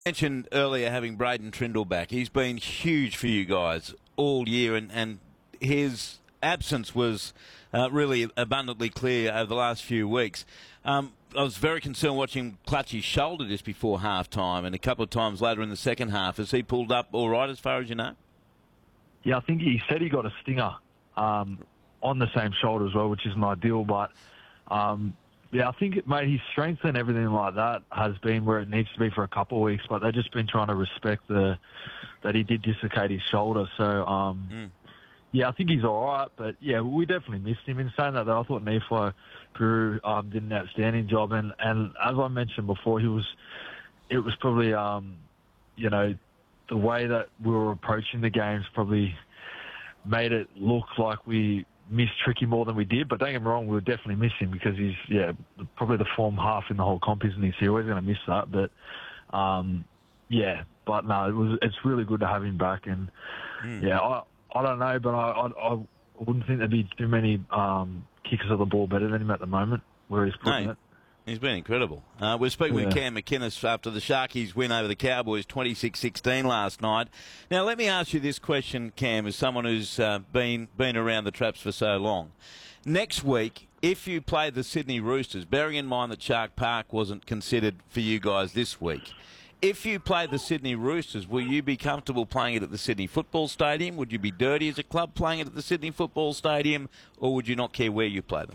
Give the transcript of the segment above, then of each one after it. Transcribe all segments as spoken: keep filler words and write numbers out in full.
Mentioned earlier having Braden Trindle back. He's been huge for you guys all year, and, and his absence was uh, really abundantly clear over the last few weeks. Um, I was very concerned watching Clutchy's shoulder just before half-time, and a couple of times later in the second half. Has he pulled up all right as far as you know? Yeah, I think he said he got a stinger um, on the same shoulder as well, which isn't ideal, but... Um, Yeah, I think, it, mate, his strength and everything like that has been where it needs to be for a couple of weeks, but they've just been trying to respect the that he did dislocate his shoulder. So, um, mm. yeah, I think he's all right, but, yeah, we definitely missed him. In saying that, though, I thought Nifo Peru um, did an outstanding job, and, and as I mentioned before, he was it was probably, um, you know, the way that we were approaching the games probably made it look like we missed Tricky more than we did, but don't get me wrong, we were definitely missing because he's, yeah, probably the form half in the whole comp, isn't he? So you're always going to miss that, but, um, yeah, but no, it was, it's really good to have him back, and, mm. yeah, I, I don't know, but I, I, I wouldn't think there'd be too many um, kickers of the ball better than him at the moment, where he's putting no. it. He's been incredible. Uh, we're speaking yeah. with Cam McInnes after the Sharkies win over the Cowboys twenty-six sixteen last night. Now, let me ask you this question, Cam, as someone who's uh, been been around the traps for so long. Next week, if you play the Sydney Roosters, bearing in mind that Shark Park wasn't considered for you guys this week, if you play the Sydney Roosters, will you be comfortable playing it at the Sydney Football Stadium? Would you be dirty as a club playing it at the Sydney Football Stadium, or would you not care where you play them?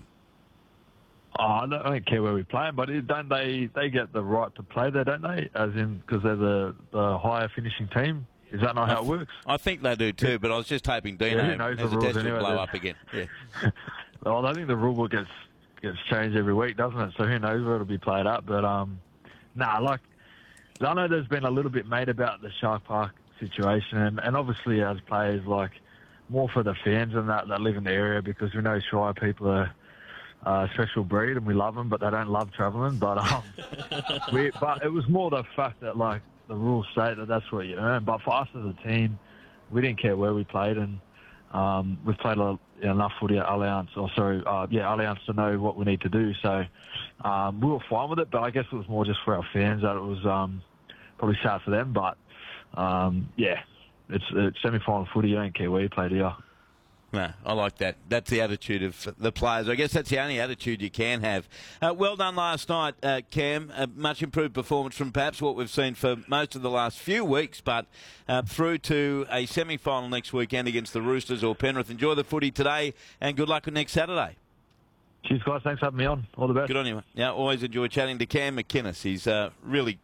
Oh, I don't, I don't care where we play them, but don't they they get the right to play there, don't they? As in, because they're the, the higher finishing team. Is that not how it works? I think they do too, but I was just hoping Dino yeah, has a test anyway, to blow up again. Yeah. Well, I think the rule book gets gets changed every week, doesn't it? So who knows where it'll be played at? But um, nah, like I know there's been a little bit made about the Shark Park situation, and, and obviously as players, like more for the fans and that that live in the area, because we know Shire people are. Uh, special breed, and we love them, but they don't love travelling. But um, we, but it was more the fact that like the rules say that that's what you earn. But for us as a team, we didn't care where we played, and um, we've played a, enough footy at Allianz, or sorry, uh, yeah, Allianz to know what we need to do. So um, we were fine with it, but I guess it was more just for our fans that it was um, probably sad for them. But um, yeah, it's, it's semi-final footy. You don't care where you play, do you? No, I like that. That's the attitude of the players. I guess that's the only attitude you can have. Uh, well done last night, uh, Cam. A much improved performance from perhaps what we've seen for most of the last few weeks, but uh, through to a semi-final next weekend against the Roosters or Penrith. Enjoy the footy today, and good luck with next Saturday. Cheers, guys. Thanks for having me on. All the best. Good on you. Yeah, always enjoy chatting to Cam McInnes. He's uh, really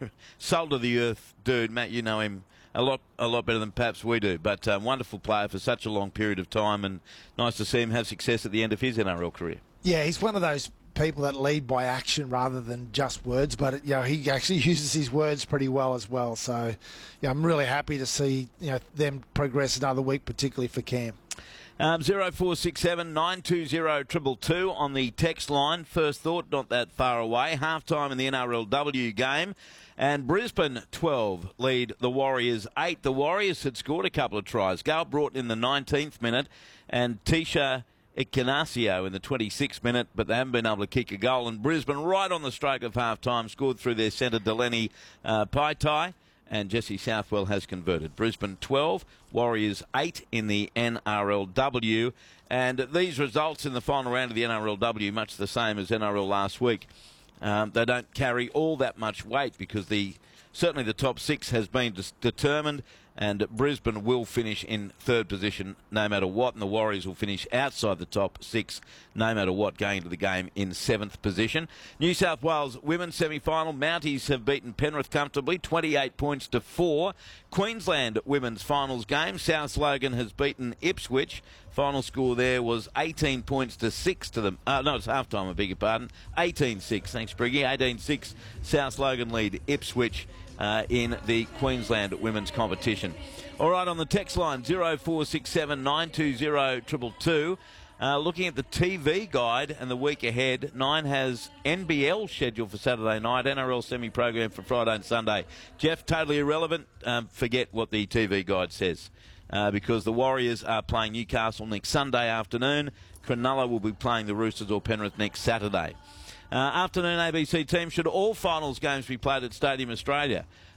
soul of the earth dude. Matt, you know him a lot a lot better than perhaps we do, but a uh, wonderful player for such a long period of time, and nice to see him have success at the end of his N R L career. Yeah, he's one of those people that lead by action rather than just words, but you know, he actually uses his words pretty well as well. So yeah, I'm really happy to see you know them progress another week, particularly for Cam. Um, zero four six seven nine two zero two two on the text line. First thought, not that far away. Half time in the N R L W game. And Brisbane twelve lead the Warriors eight. The Warriors had scored a couple of tries. Gal Broughton in the nineteenth minute and Tisha Ignaccio in the twenty-sixth minute, but they haven't been able to kick a goal. And Brisbane, right on the stroke of half-time, scored through their centre Delaney uh, Paitai, and Jesse Southwell has converted. Brisbane twelve, Warriors eight in the N R L W. And these results in the final round of the N R L W, much the same as N R L last week. Um, they don't carry all that much weight because the certainly the top six has been dis- determined, and Brisbane will finish in third position no matter what, and the Warriors will finish outside the top six no matter what, going into the game in seventh position. New South Wales women's semi-final. Mounties have beaten Penrith comfortably, twenty-eight points to four. Queensland women's finals game. South Logan has beaten Ipswich. Final score there was eighteen points to six to them. Uh, no, it's half-time, I beg your pardon. eighteen six, thanks, Briggy. eighteen six, South Logan lead Ipswich uh, in the Queensland women's competition. All right, on the text line, zero four six seven nine two zero two two. Uh, looking at the T V guide and the week ahead, Nine has N B L scheduled for Saturday night, N R L semi-program for Friday and Sunday. Jeff, totally irrelevant. Um, forget what the T V guide says. Uh, because the Warriors are playing Newcastle next Sunday afternoon. Cronulla will be playing the Roosters or Penrith next Saturday. Uh, afternoon A B C team, should all finals games be played at Stadium Australia?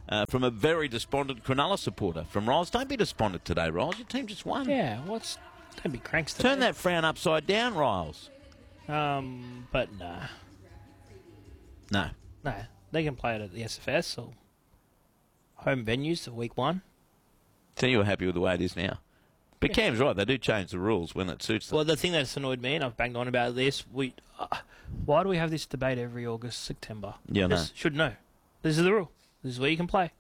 uh, from a very despondent Cronulla supporter from Riles. Don't be despondent today, Riles. Your team just won. Yeah, what's... Don't be cranks today. Turn that frown upside down, Riles. Um, but nah. No. No. They can play it at the S F S or home venues for week one. So you're happy with the way it is now? But yeah. Cam's right. They do change the rules when it suits them. Well, the thing that's annoyed me, and I've banged on about this, we uh, why do we have this debate every August, September? Yeah, no. Should know. This is the rule. This is where you can play.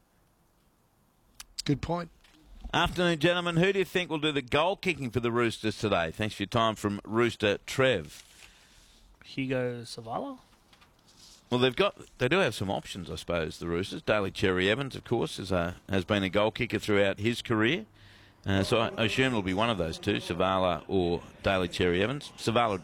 Good point. Afternoon, gentlemen. Who do you think will do the goal kicking for the Roosters today? Thanks for your time from Rooster Trev. Hugo Savala? Well, they've got they do have some options, I suppose. The Roosters. Daly Cherry Evans, of course, is a, has been a goal kicker throughout his career. Uh, so I, I assume it'll be one of those two, Savala or Daly Cherry Evans. Savala,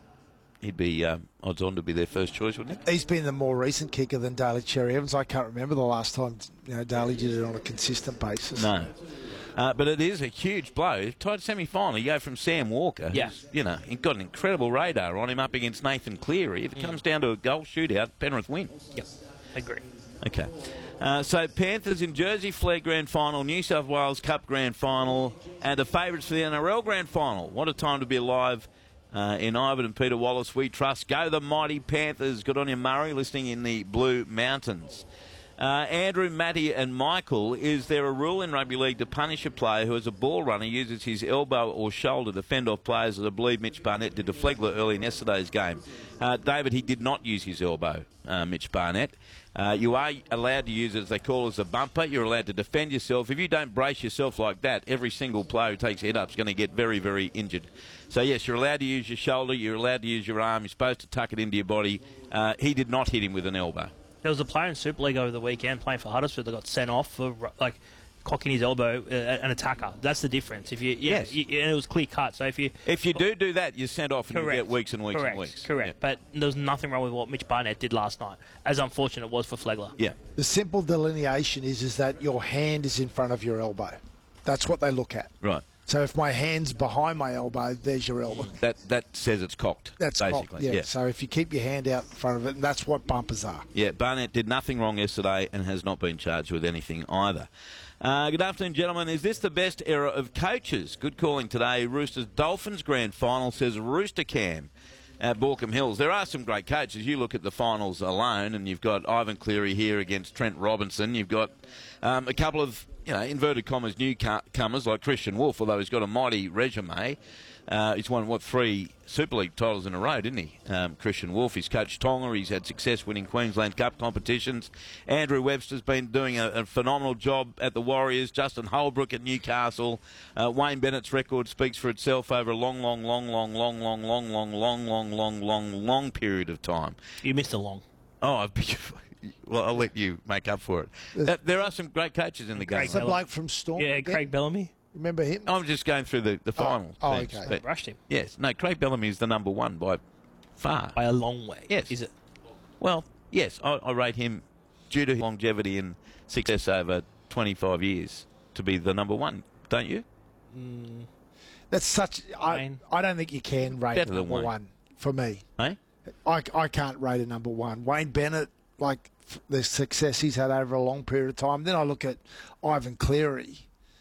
he'd be uh, odds on to be their first choice, wouldn't he? He's been the more recent kicker than Daly Cherry Evans. I can't remember the last time you know Daly did it on a consistent basis. No. Uh, but it is a huge blow. Tied semi-final, you go from Sam Walker, yeah. who's, you know, he's got an incredible radar on him up against Nathan Cleary. If it mm. comes down to a goal shootout, Penrith win. Yep, agree. Okay. Uh, so Panthers in Jersey Flegg Grand Final, New South Wales Cup Grand Final, and the favourites for the N R L Grand Final. What a time to be alive uh, in Ivan and Peter Wallace. We trust. Go the mighty Panthers. Good on you, Murray, listening in the Blue Mountains. Uh, Andrew, Matty and Michael, is there a rule in rugby league to punish a player who, as a ball runner, uses his elbow or shoulder to fend off players, as I believe Mitch Barnett did to Flegler early in yesterday's game? Uh, David, he did not use his elbow, uh, Mitch Barnett. Uh, you are allowed to use it, as they call it, as a bumper. You're allowed to defend yourself. If you don't brace yourself like that, every single player who takes a head up is going to get very, very injured. So, yes, you're allowed to use your shoulder. You're allowed to use your arm. You're supposed to tuck it into your body. Uh, he did not hit him with an elbow. There was a player in Super League over the weekend playing for Huddersfield that got sent off for like cocking his elbow, uh, an attacker. That's the difference. If you, yeah, yes. you, and it was clear cut. So if you if you do do that, you're sent off and correct, you get weeks and weeks correct, and weeks. Correct. Yeah. But there was nothing wrong with what Mitch Barnett did last night, as unfortunate it was for Flegler. Yeah. The simple delineation is is that your hand is in front of your elbow. That's what they look at. Right. So if my hand's behind my elbow, there's your elbow. That that says it's cocked. That's basically. Cocked, yeah. yeah. So if you keep your hand out in front of it, and that's what bumpers are. Yeah, Barnett did nothing wrong yesterday and has not been charged with anything either. Uh, good afternoon, gentlemen. Is this the best era of coaches? Good calling today. Roosters Dolphins Grand Final, says Rooster Cam at Borkham Hills. There are some great coaches. You look at the finals alone, and you've got Ivan Cleary here against Trent Robinson. You've got um, a couple of, you know, inverted commas, newcomers like Christian Wolf, although he's got a mighty resume. Uh, he's won, what, three Super League titles in a row, didn't he? Um, Christian Wolf. He's coached Tonga. He's had success winning Queensland Cup competitions. Andrew Webster's been doing a, a phenomenal job at the Warriors. Justin Holbrook at Newcastle. Uh, Wayne Bennett's record speaks for itself over a long, long, long, long, long, long, long, long, long, long, long, long, long period of time. You missed a long. Oh, I've been... Well, I'll let you make up for it. There are some great coaches in the game. That's the bloke from Storm. Yeah, Craig Bellamy. Remember him? I'm just going through the, the final. Oh, oh teams, okay. but Rushed him. Yes. No, Craig Bellamy is the number one by far. By a long way. Yes. Is it? Well, yes. I, I rate him, due to longevity and success over twenty-five years, to be the number one. Don't you? Mm. That's such... I, Wayne. I don't think you can rate Better than number Wayne. one for me. Eh? I, I can't rate a number one. Wayne Bennett, like the success he's had over a long period of time. Then I look at Ivan Cleary.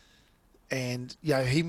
And, you know, he,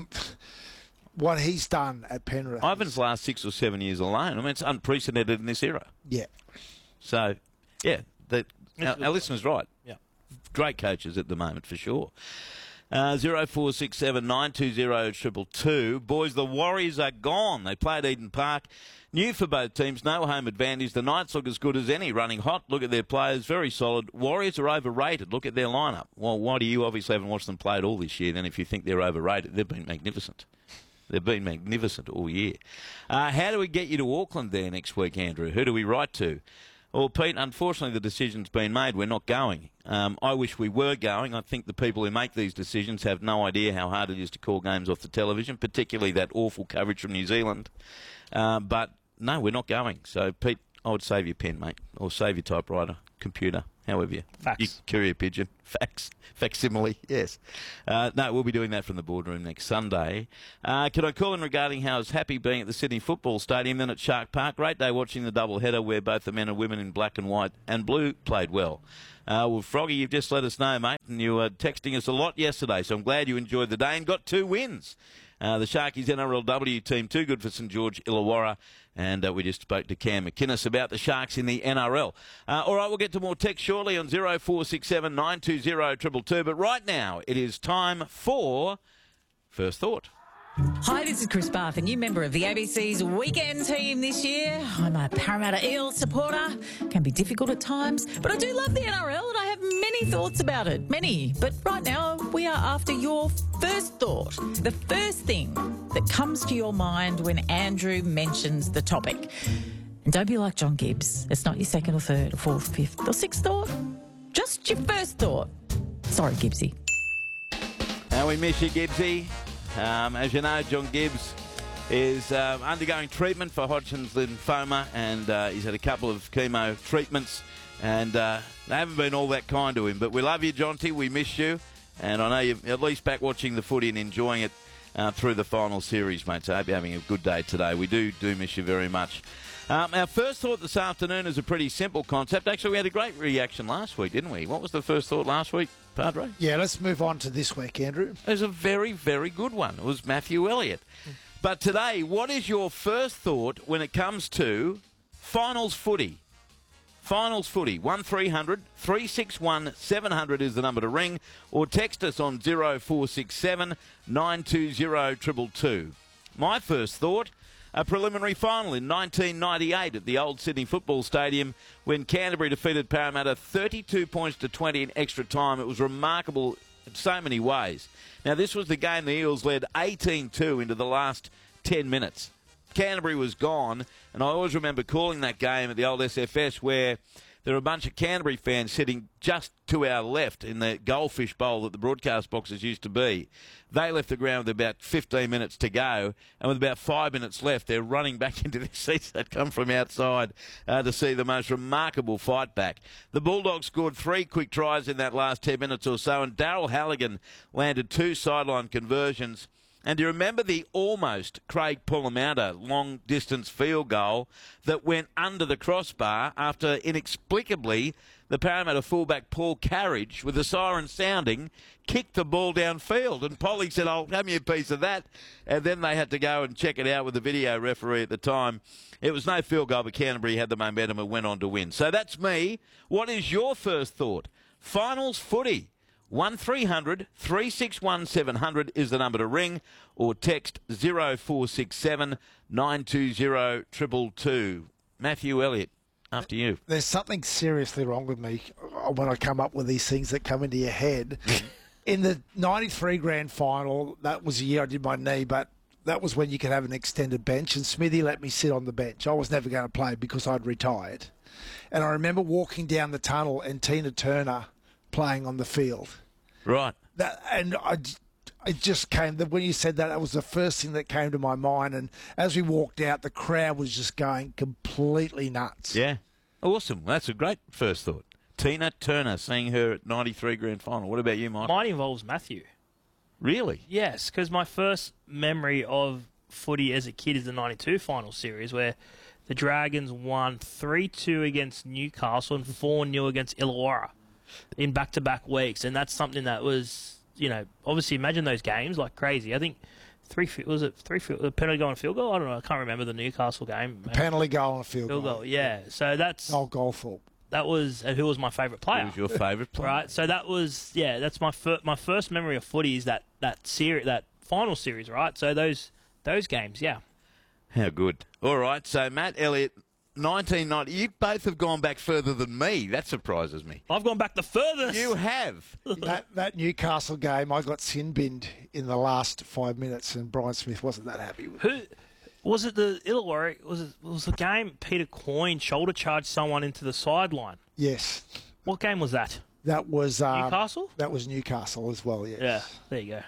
what he's done at Penrith. Ivan's last six or seven years alone, I mean, it's unprecedented in this era. Yeah. So, yeah, the, our, our listener's right. Yeah. Great coaches at the moment, for sure. Uh, zero four six seven nine two zero triple two. Boys, the Warriors are gone. They played Eden Park. New for both teams, no home advantage. The Knights look as good as any, running hot. Look at their players, very solid. Warriors are overrated. Look at their lineup. Well, why do you obviously haven't watched them play at all this year? Then if you think they're overrated, they've been magnificent. They've been magnificent all year. Uh, how do we get you to Auckland there next week, Andrew? Who do we write to? Well, Pete, unfortunately the decision's been made. We're not going. Um, I wish we were going. I think the people who make these decisions have no idea how hard it is to call games off the television, particularly that awful coverage from New Zealand. Uh, but, no, we're not going. So, Pete, I would save your pen, mate, or save your typewriter, computer, However you... Fax. You courier pigeon. Fax. Facsimile, yes. Uh, no, we'll be doing that from the boardroom next Sunday. Uh, can I call in regarding how I was happy being at the Sydney Football Stadium, then at Shark Park? Great day watching the double header where both the men and women in black and white and blue played well. Uh, well, Froggy, you've just let us know, mate, and you were texting us a lot yesterday, so I'm glad you enjoyed the day and got two wins. Uh, the Sharkies N R L W team, too good for St George Illawarra, and uh, we just spoke to Cam McInnes about the Sharks in the N R L. Uh, all right, we'll get to more text shortly on zero four six seven nine two zero two two two, but right now it is time for First Thought. Hi, this is Chris Bath, a new member of the A B C's weekend team this year. I'm a Parramatta Eels supporter. Can be difficult at times, but I do love the N R L and I have many thoughts about it. Many. But right now, we are after your first thought. The first thing that comes to your mind when Andrew mentions the topic. And don't be like John Gibbs. It's not your second or third or fourth, fifth or sixth thought. Just your first thought. Sorry, Gibbsy. Now we miss you, Gibbsy. Um, as you know, John Gibbs is uh, undergoing treatment for Hodgkin's lymphoma, and uh, he's had a couple of chemo treatments, and uh, they haven't been all that kind to him. But we love you, Jonty. We miss you, and I know you're at least back watching the footy and enjoying it uh, through the final series, mate. So I hope you're having a good day today. We do do miss you very much. Um, our first thought this afternoon is a pretty simple concept. Actually, we had a great reaction last week, didn't we? What was the first thought last week, Padre? Yeah, let's move on to this week, Andrew. It was a very, very good one. It was Matthew Elliott. But today, what is your first thought when it comes to finals footy? Finals footy. one three hundred three six one seven hundred is the number to ring, or text us on zero four six seven nine two zero two two two. My first thought, a preliminary final in nineteen ninety-eight at the old Sydney Football Stadium when Canterbury defeated Parramatta thirty-two points to twenty in extra time. It was remarkable in so many ways. Now, this was the game the Eels led eighteen two into the last ten minutes. Canterbury was gone, and I always remember calling that game at the old S F S where there were a bunch of Canterbury fans sitting just to our left in the goldfish bowl that the broadcast boxes used to be. They left the ground with about fifteen minutes to go, and with about five minutes left, they're running back into their seats. They'd come from outside uh, to see the most remarkable fight back. The Bulldogs scored three quick tries in that last ten minutes or so, and Darryl Halligan landed two sideline conversions. And do you remember the almost Craig Pulamouta long-distance field goal that went under the crossbar after inexplicably the Parramatta fullback Paul Carriage, with the siren sounding, kicked the ball downfield? And Polly said, "I'll have me a piece of that." And then they had to go and check it out with the video referee at the time. It was no field goal, but Canterbury had the momentum and went on to win. So that's me. What is your first thought? Finals footy. one three hundred three six one seven hundred is the number to ring, or text zero four six seven nine two zero two two two. Matthew Elliott, after you. There's something seriously wrong with me when I come up with these things that come into your head. In the ninety-three grand final, that was the year I did my knee, but that was when you could have an extended bench, and Smithy let me sit on the bench. I was never going to play because I'd retired. And I remember walking down the tunnel and Tina Turner playing on the field. Right. That, and I, it just came, when you said that, that was the first thing that came to my mind. And as we walked out, the crowd was just going completely nuts. Yeah. Awesome. That's a great first thought. Tina Turner, seeing her at ninety-three grand final. What about you, Mike? Mine involves Matthew. Really? Yes, because my first memory of footy as a kid is the ninety-two final series where the Dragons won three two against Newcastle and four nil against Illawarra in back-to-back weeks, and that's something that was, you know, obviously imagine those games like crazy. I think three was it three field, penalty goal and field goal. I don't know. I can't remember the Newcastle game. The penalty goal and field, field goal. goal. Yeah. So that's oh, goal fault. That was and who was my favourite player? Who was your favourite player? Right. So that was yeah. That's my fir- my first memory of footy is that that series, that final series. Right. So those those games. Yeah. How good. All right. So Matt Elliott, nineteen ninety. You both have gone back further than me. That surprises me. I've gone back the furthest. You have. that that Newcastle game, I got sin binned in the last five minutes, and Brian Smith wasn't that happy with it. Who was it? The Illawarra was it? Was the game Peter Coyne shoulder charged someone into the sideline? Yes. What game was that? That was um, Newcastle. That was Newcastle as well. Yes. Yeah. There you go.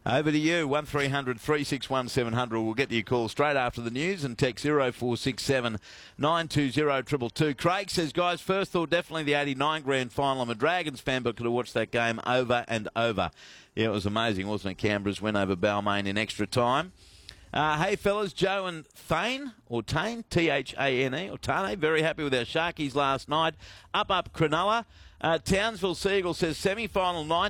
Over to you, one three hundred three six one seven hundred. We'll get your call straight after the news and text zero four six seven nine two zero two two two. Craig says, guys, first thought definitely the eighty-nine grand final. I'm a Dragons fan, but could have watched that game over and over. Yeah, it was amazing, wasn't it? Canberra's win over Balmain in extra time. Uh, hey, fellas, Joe and Thane, or Tane, T H A N E, or Tane, very happy with our Sharkies last night. Up, up, Cronulla. Uh, Townsville Seagull says semi-final nine.